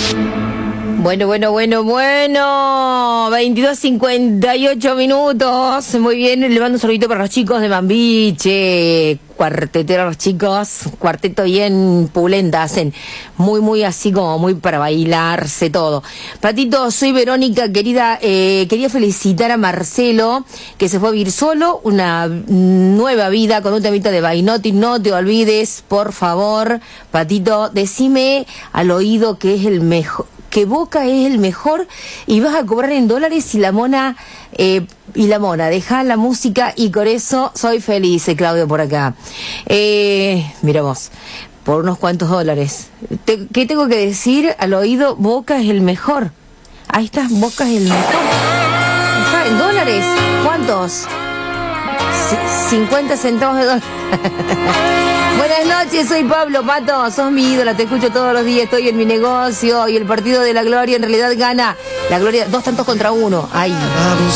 Bueno. 22:58 minutos. Muy bien, le mando un saludito para los chicos de Mambiche. Cuarteteros chicos, cuarteto bien pulenta, hacen muy así como muy para bailarse todo. Patito, soy Verónica, querida, quería felicitar a Marcelo, que se fue a vivir solo, una nueva vida con un temita de Bainotti, no te olvides, por favor. Patito, decime al oído que es el mejor, que Boca es el mejor y vas a cobrar en dólares y la mona, deja la música y con eso soy feliz, Claudio por acá. Mira vos, por unos cuantos dólares. ¿Qué tengo que decir al oído? Boca es el mejor. Ahí está, Boca es el mejor. Está en dólares. ¿Cuántos? 50 centavos de dólar. Buenas noches, soy Pablo, Pato, sos mi ídola, te escucho todos los días, estoy en mi negocio y el partido de la Gloria en realidad gana la Gloria 2-1. Ay.